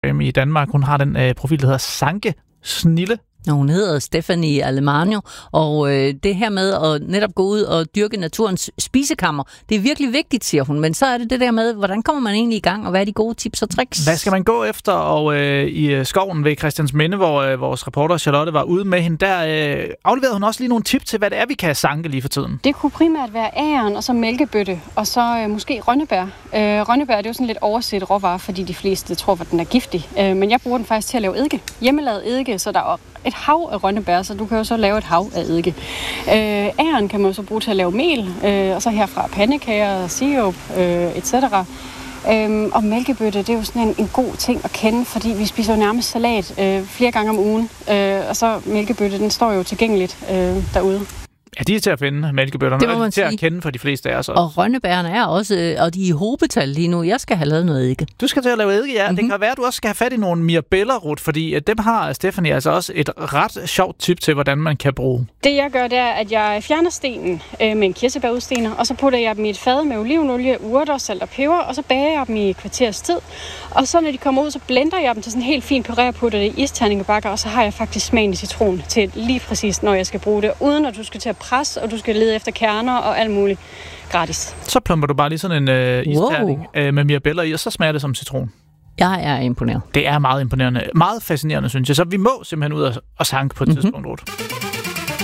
i Danmark. Hun har den profil, der hedder Sanke Snille. Hun hedder Stephanie Alemanno, og det her med at netop gå ud og dyrke naturens spisekammer, det er virkelig vigtigt, siger hun. Men så er det der med, hvordan kommer man egentlig i gang, og hvad er de gode tips og tricks? Hvad skal man gå efter? Og i skoven ved Christiansminde, hvor vores reporter Charlotte var ude med hende, der afleverede hun også lige nogle tips til, hvad det er, vi kan sanke lige for tiden. Det kunne primært være æren, og så mælkebøtte, og så måske rønnebær. Rønnebær det er jo sådan lidt overset råvarer, fordi de fleste tror, at den er giftig. Men jeg bruger den faktisk til at lave eddike. Hjemmelavet eddike, så der er et hav af rønnebær, så du kan jo så lave et hav af eddike. Æren kan man jo så bruge til at lave mel, og så herfra pandekager, sirup, etc. Og mælkebøtte, det er jo sådan en god ting at kende, fordi vi spiser jo nærmest salat flere gange om ugen. Og så mælkebøtte, den står jo tilgængeligt derude. Ja, de er til at finde, mælkebøtterne, og de er til at kende for de fleste af os også. Og rønnebærerne er også, og de er i hobetal lige nu. Jeg skal have lavet noget eddike. Du skal til at lave eddike, ja. Mm-hmm. Det kan være, at du også skal have fat i nogle mirabellerrot, fordi dem har Stephanie altså også et ret sjovt tip til, hvordan man kan bruge. Det jeg gør, det er, at jeg fjerner stenen med en kirsebærudstener, og så putter jeg dem i et fad med olivenolie, urter, salt og peber, og så bager jeg dem i et kvarters tid. Og så når de kommer ud, så blender jeg dem til sådan en helt fin puré og putter det i isterningebakker, og så har jeg faktisk smagen i citron til lige præcis, når jeg skal bruge det, uden at du skal til at presse, og du skal lede efter kerner og alt muligt gratis. Så plumper du bare lige sådan en isterning med mirabeller i, og så smager det som citron. Jeg er imponeret. Det er meget imponerende. Meget fascinerende, synes jeg. Så vi må simpelthen ud og sanke på et tidspunkt.